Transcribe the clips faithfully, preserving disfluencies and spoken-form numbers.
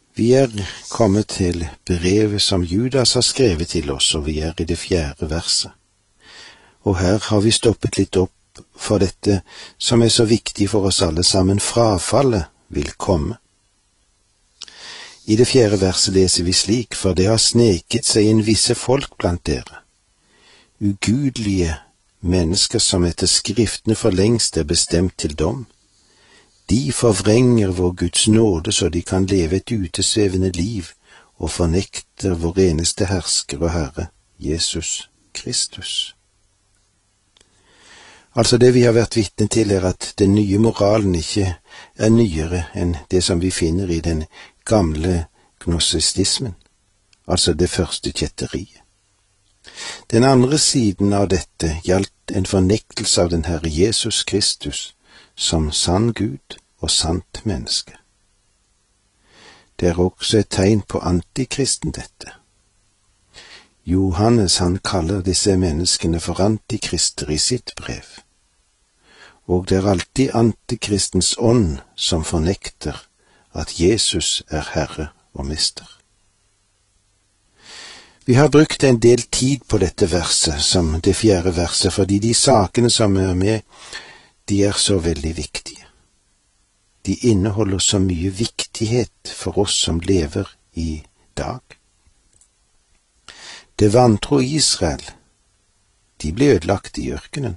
Vi er kommet til brevet som Judas har skrevet til oss, og vi er i det fjerde verset. Og her har vi stoppet litt opp for dette som er så viktig for oss alle sammen. Frafallet vil komme. I det fjerde verset leser vi slik: for det har sneket seg inn visse folk blant dere, ugudelige mennesker som etter skriftene for lengst er bestemt til dom. De forvrenger vår Guds nåde så de kan leve et utesvevende liv og fornekter vår eneste hersker og Herre, Jesus Kristus. Altså det vi har vært vitne til er at den nye moralen ikke er nyere enn det som vi finner i den gamle gnostisismen, altså det første kjetteriet. Den andre siden av dette gjaldt en fornektelse av den Herre Jesus Kristus som sann Gud og sant menneske. Det er også et tegn på antikristen dette. Johannes han kaller disse menneskene for antikrister i sitt brev, og det er alltid antikristens ånd som fornekter at Jesus er Herre og Mester. Vi har brukt en del tid på dette verset som det fjerde verset, fordi de sakene som er med, de er så veldig viktige. De inneholder så mye viktighet for oss som lever i dag. Det vantro Israel, de ble ødelagt i ørkenen.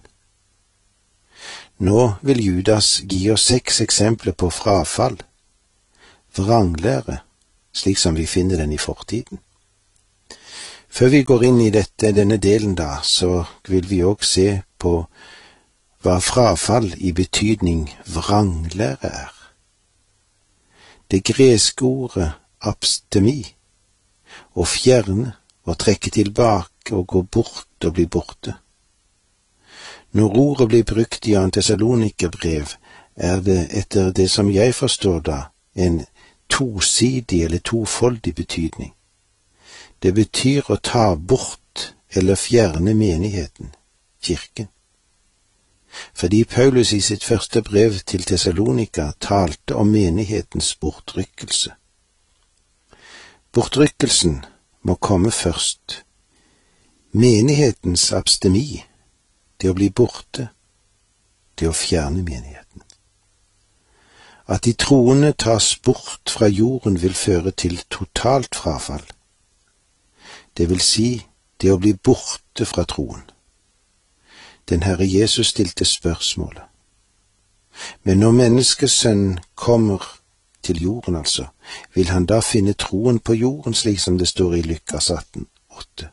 Nå vil Judas gi oss seks eksempler på frafall, vranglære, slik som vi finner den i fortiden. Før vi går inn i dette, denne delen da, så vil vi også se på hva frafall i betydning vranglære er. Det greske ordet abstemi, å fjerne, å trekke tilbake og gå bort og bli borte. Når ordet blir brukt i Andre Tessalonikerbrev, er det etter det som jeg forstår da, en tosidig eller tofoldig betydning. Det betyr å ta bort eller fjerne menigheten, kirken. Fordi Paulus i sitt første brev til Tessalonika talte om menighetens bortrykkelse. Bortrykkelsen må komme først. Menighetens abstemi, det å bli borte, det å fjerne menigheten. At de troende tas bort fra jorden vil føre til totalt frafall. Det vil si det å bli borte fra troen. Den Herre Jesus stilte spørsmålet. Men når menneskesønnen kommer til jorden altså, vil han da finne troen på jorden slik som det står i Lukas atten åtte.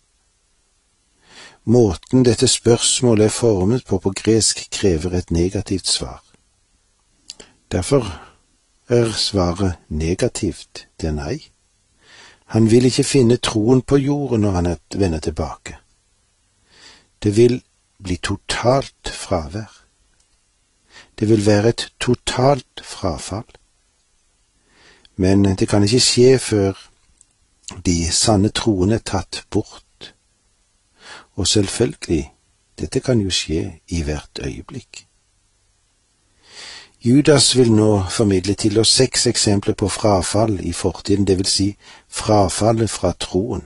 Måten dette spørsmålet er formet på på gresk krever et negativt svar. Derfor er svaret negativt, det er nei. Han vil ikke finne troen på jorden når han vender tilbake. Det vil bli totalt fravær. Det vil være et totalt frafall. Men det kan ikke skje før de sanne troende er tatt bort. Og selvfølgelig, dette kan jo skje i hvert øyeblikk. Judas vil nå formidle til oss seks eksempler på frafall i fortiden, det vil si frafallet fra troen.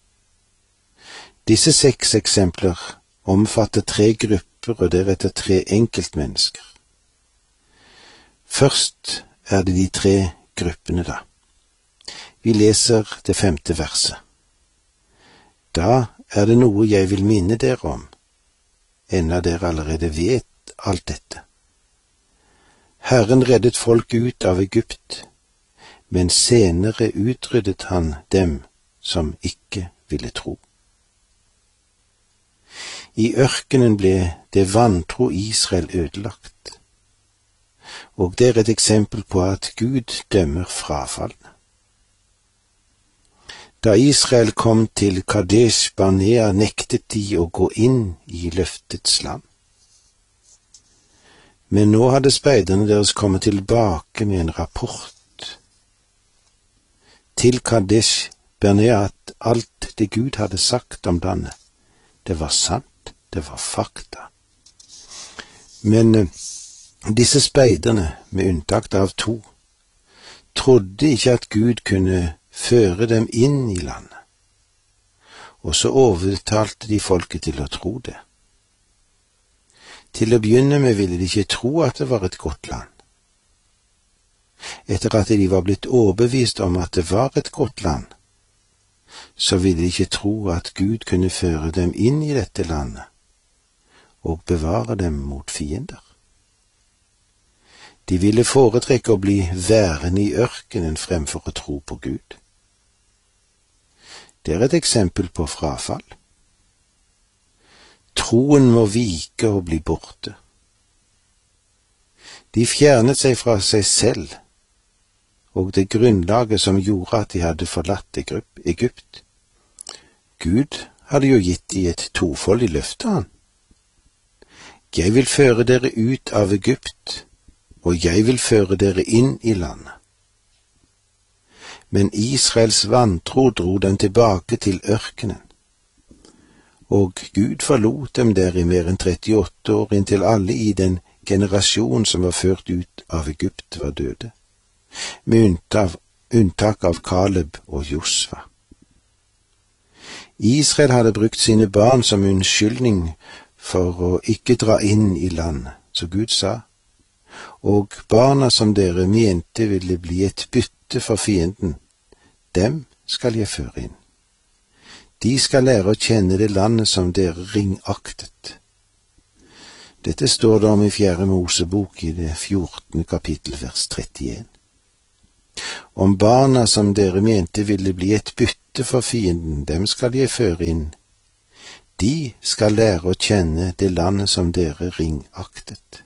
Disse seks eksempler omfatter tre grupper og deretter tre enkeltmennesker. Først er det de tre gruppene da. Vi leser det femte verset. Da er det noe jeg vil minne dere om, enda dere allerede vet alt dette. Herren reddet folk ut av Egypt, men senere utryddet han dem som ikke ville tro. I ørkenen ble det vantro Israel ødelagt, og det er et eksempel på at Gud dømmer frafallene. Da Israel kom til Kadesh Barnea, nektet de å gå inn i løftets land. Men nå hadde speiderne deres kommet tilbake med en rapport til Kadesh Barnea at alt det Gud hadde sagt om landet, det var sant, det var fakta. Men disse speiderne, med unntak av to, trodde ikke at Gud kunne føre dem inn i landet, og så overtalte de folket til å tro det. Til å begynne med ville de ikke tro at det var et godt land. Etter at de var blitt overbevist om at det var et godt land, så ville de ikke tro at Gud kunne føre dem inn i dette landet og bevare dem mot fiender. De ville foretrekke å bli værende i ørkenen fremfor å tro på Gud. Det er et eksempel på frafall. Troen må vike og bli borte. De fjernet seg fra seg selv og det grunnlaget som gjorde at de hadde forlatt Egypt. Gud hadde jo gitt de et tofoldig løfte, han. Jeg vil føre dere ut av Egypt, og jeg vil føre dere inn i landet. Men Israels vantro dro dem tilbake til ørkenen, og Gud forlot dem der i mer enn trettiåtte år, inntil alle i den generasjon som var ført ut av Egypt var døde, med unntak, unntak av Kaleb og Josva. Israel hadde brukt sine barn som unnskyldning for å ikke dra inn i landet, så Gud sa, og barna som dere mente ville bli et bytte for fienden, dem skal jeg føre inn. De skal lære å kjenne det landet som dere ringaktet. Dette står det om i fjerde Mosebok i det fjortende kapittel vers trettien. Om barna som dere mente ville bli et bytte for fienden, dem skal jeg føre inn. De skal lære å kjenne det landet som dere ringaktet.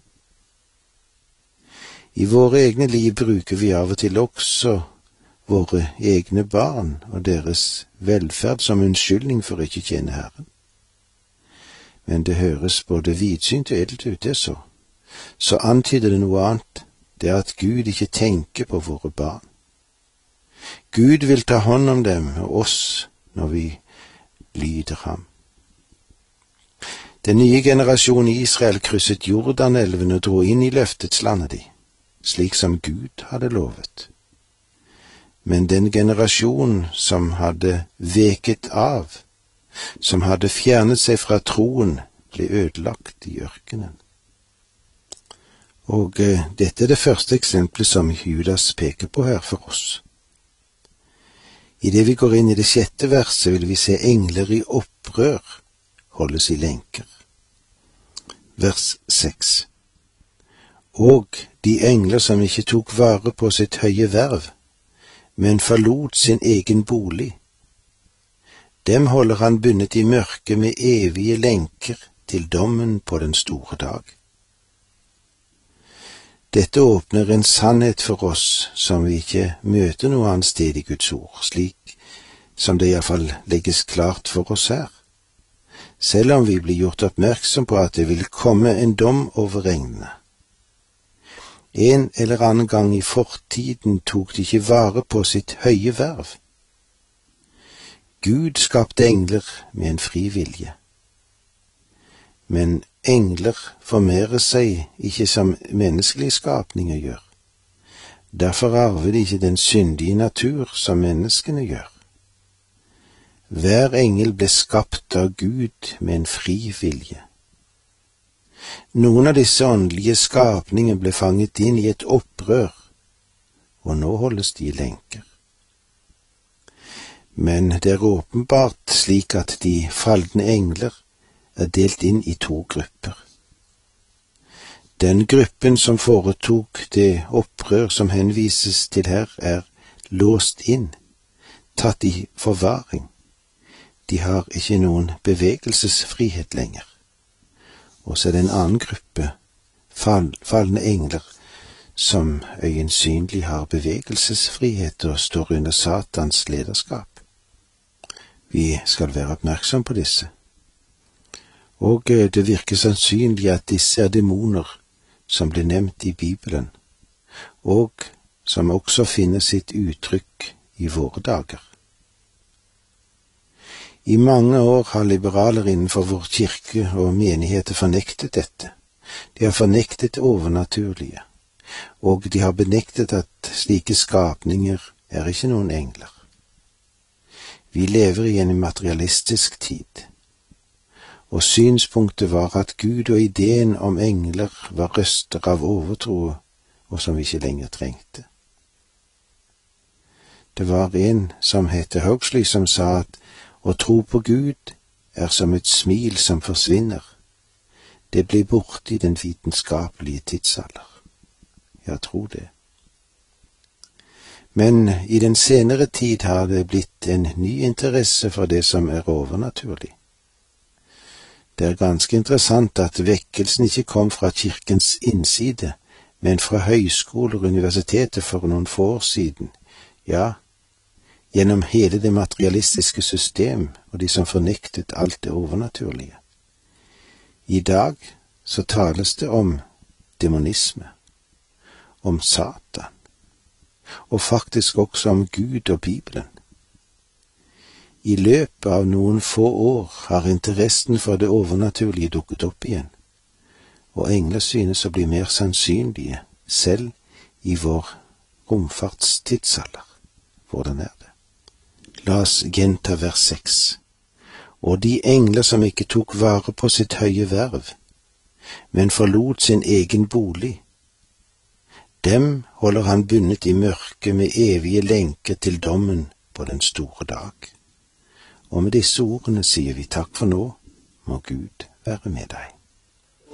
I våre egne liv bruker vi av og til også våre egne barn og deres velferd som unnskyldning for ikke å tjene Herren. Men det høres både vidsynt og edelt ut, det så. Så antyder det noe annet, det er at Gud ikke tenker på våre barn. Gud vil ta hånd om dem og oss når vi lyder ham. Den nye generasjonen i Israel krysset Jordanelven og dro inn i løftets landet de, slik som Gud hadde lovet. Men den generasjon som hadde veket av, som hadde fjernet seg fra troen, ble ødelagt i ørkenen. Og eh, dette er det første eksempelet som Judas peker på her for oss. I det vi går inn i det sjette verset, vil vi se engler i opprør holdes i lenker. Vers seks. Og de engler som ikke tok vare på sitt høye verv, men forlot sin egen bolig, dem holder han bundet i mørke med evige lenker til dommen på den store dag. Dette åpner en sannhet for oss som vi ikke møter noe annet sted i Guds ord, slik som det i hvert fall legges klart for oss her. Selv om vi blir gjort oppmerksom på at det vil komme en dom over englene. En eller annen gang i fortiden tok de ikke vare på sitt høye verv. Gud skapte engler med en fri vilje. Men engler formerer seg ikke som menneskelige skapninger gjør. Derfor arver de ikke den syndige natur som menneskene gjør. Hver engel ble skapt av Gud med en fri vilje. Noen av disse åndelige skapninger ble fanget inn i et opprør, og nå holdes de i lenker. Men det er åpenbart slik at de falne engler er delt inn i to grupper. Den gruppen som foretok det opprør som henvises til her, er låst inn, tatt i forvaring. De har ikke noen bevegelsesfrihet lenger. Og så er det en annen gruppe, fall, falne engler, som øyensynlig har bevegelsesfrihet og står under Satans lederskap. Vi skal være oppmerksom på disse. Og det virker sannsynlig at disse er demoner som ble nevnt i Bibelen, og som også finner sitt uttrykk i våre dager. I mange år har liberaler innenfor vår kirke og menigheter fornektet dette. De har fornektet det overnaturlige. og de har benektet at slike skapninger er ikke noen engler. Vi lever i en materialistisk tid, og synspunktet var at Gud og ideen om engler var røster av overtro, og som vi ikke lenger trengte. Det var en som het Huxley som sa at å tro på Gud er som et smil som forsvinner. Det blir borte i den vitenskapelige tidsalder. Ja, tro det. Men i den senere tid har det blitt en ny interesse for det som er overnaturlig. Det er ganske interessant at vekkelsen ikke kom fra kirkens innside, men fra høyskoler og universiteter for noen få år siden. Ja, gjennom hele det materialistiske system og de som fornektet alt det overnaturlige. I dag så tales det om demonisme, om Satan, og faktisk også om Gud og Bibelen. I løpet av noen få år har interessen for det overnaturlige dukket opp igjen, og engler synes å bli mer sannsynlige, selv i vår romfartstidsalder. Hvordan er det? La oss gjenta vers seks. Og de engler som ikke tok vare på sitt høye verv, men forlot sin egen bolig, dem holder han bundet i mørket med evige lenker til dommen på den store dag. Og med disse ordene sier vi takk for nå, må Gud være med deg.